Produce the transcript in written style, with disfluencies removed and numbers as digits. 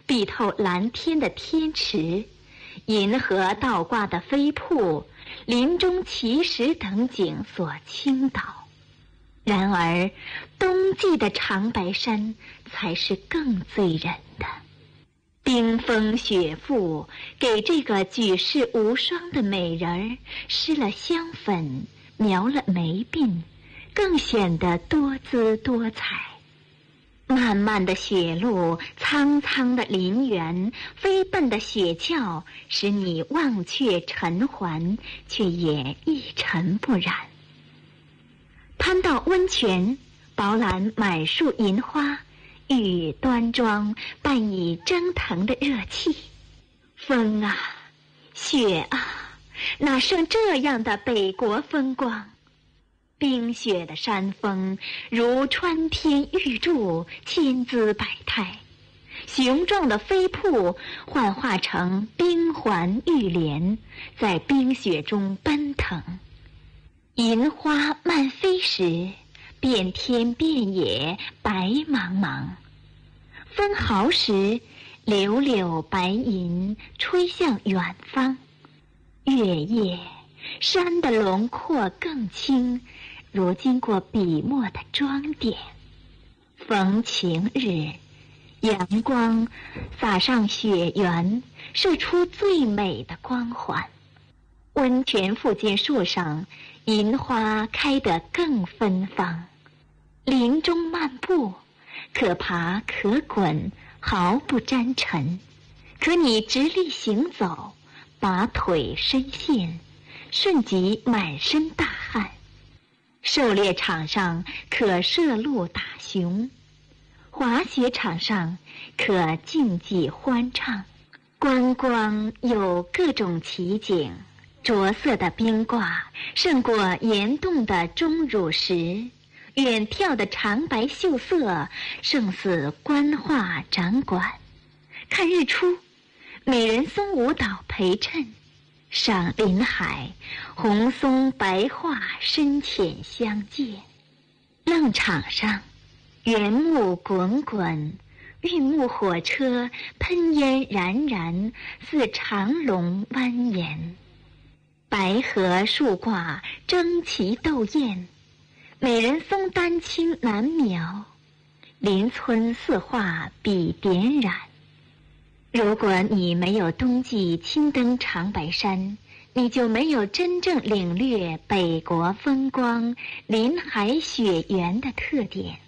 碧透蓝天的天池，银河倒挂的飞瀑，林中奇石等景所倾倒。然而冬季的长白山才是更醉人的，冰封雪覆给这个举世无双的美人儿施了香粉，描了眉鬓，更显得多姿多彩。漫漫的雪路，苍苍的林园，飞奔的雪橇，使你忘却尘寰，却也一尘不染。滩到温泉，饱览满树银花，玉宇端庄，伴以蒸腾的热气。风啊，雪啊，哪胜这样的北国风光？冰雪的山峰如穿天玉柱，千姿百态，雄壮的飞瀑幻化成冰环玉帘，在冰雪中奔腾。银花漫飞时，遍天遍野白茫茫，风嚎时，柳柳白银吹向远方。月夜，山的轮廓更清，如经过笔墨的装点。逢晴日，阳光洒上雪原，射出最美的光环。温泉附近树上，银花开得更芬芳。林中漫步，可爬可滚，毫不沾尘。可你直立行走，拔腿深陷，瞬即满身大汗。狩猎场上可射鹿打熊，滑雪场上可竞技欢唱。观光有各种奇景，着色的冰挂胜过岩洞的钟乳石，远眺的长白秀色胜似官画掌管。看日出，美人松舞蹈陪衬，赏林海，红松白桦深浅相间。楞场上，圆幕滚滚，运木火车喷烟冉冉，似长龙蜿蜒。白荷树挂争奇斗艳，美人松丹青难描，邻村四画笔点染。如果你没有冬季亲登长白山，你就没有真正领略北国风光、林海雪原的特点。